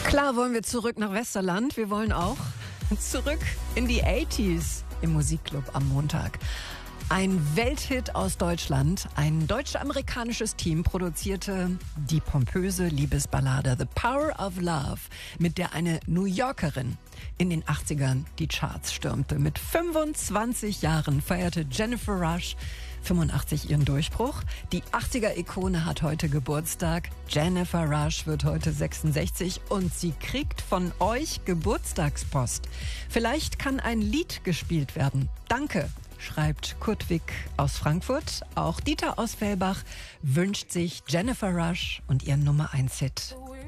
Klar wollen wir zurück nach Westerland. Wir wollen auch zurück in die 80s im Musikclub am Montag. Ein Welthit aus Deutschland, ein deutsch-amerikanisches Team produzierte die pompöse Liebesballade The Power of Love, mit der eine New Yorkerin in den 80ern die Charts stürmte. Mit 25 Jahren feierte Jennifer Rush 85 ihren Durchbruch. Die 80er-Ikone hat heute Geburtstag. Jennifer Rush wird heute 66 und sie kriegt von euch Geburtstagspost. Vielleicht kann ein Lied gespielt werden. Danke, schreibt Kurt Wick aus Frankfurt. Auch Dieter aus Fellbach wünscht sich Jennifer Rush und ihren Nummer 1 Hit